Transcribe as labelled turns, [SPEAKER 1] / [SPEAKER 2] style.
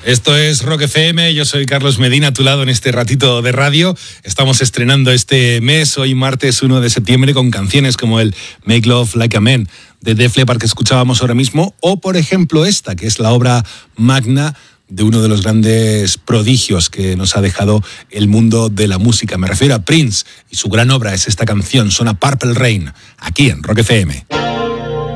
[SPEAKER 1] Esto es Rock FM, yo soy Carlos Medina, a tu lado en este ratito de radio. Estamos estrenando este mes, hoy martes 1 de septiembre, con canciones como el Make Love Like a Man de Def Leppard que escuchábamos ahora mismo, o por ejemplo esta, que es la obra magna de uno de los grandes prodigios que nos ha dejado el mundo de la música. Me refiero a Prince, y su gran obra es esta canción, suena Purple Rain, aquí en Rock FM.